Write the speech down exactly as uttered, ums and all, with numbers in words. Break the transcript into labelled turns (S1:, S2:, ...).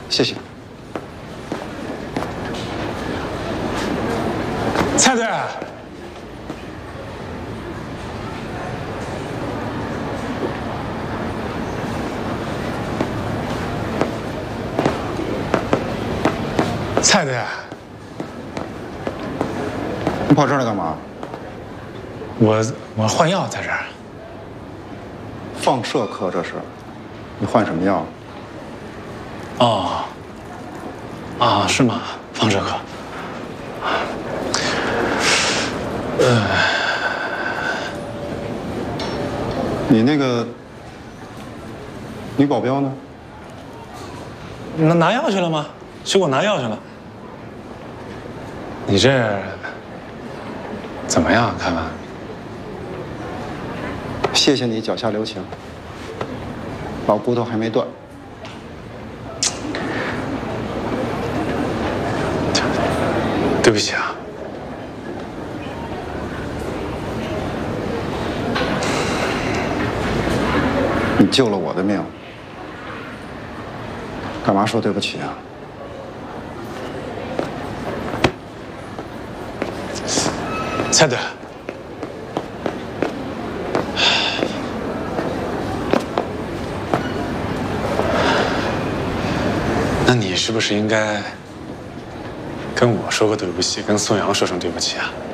S1: 谢谢。
S2: 蔡队，蔡队，
S1: 你跑这儿来干嘛？
S2: 我我换药在这儿。
S1: 放射科这是？你换什么药？
S2: 哦，啊，是吗？放射科。呃，
S1: 你那个女保镖呢？
S2: 拿拿药去了吗？去给我拿药去了。你这怎么样，凯文？
S1: 谢谢你脚下留情，老骨头还没断。
S2: 对不起啊。
S1: 你救了我的命，干嘛说对不起啊？
S2: 蔡队，那你是不是应该跟我说个对不起，跟宋阳说声对不起啊？